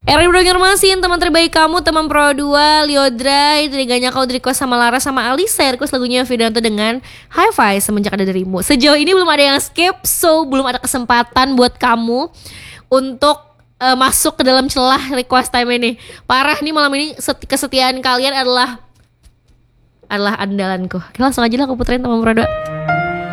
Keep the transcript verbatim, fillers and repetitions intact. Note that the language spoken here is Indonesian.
Era Bro Masin, teman terbaik kamu, teman Pro dua, Liodra, itu gak kau dari sama Lara sama Alisa. Request lagunya Fidanto dengan High Five semenjak ada dirimu. Sejauh ini belum ada yang skip, so belum ada kesempatan buat kamu untuk uh, masuk ke dalam celah request time ini. Parah nih, malam ini kesetiaan kalian adalah adalah andalanku. Oke, langsung aja lah aku puterin teman Pro dua.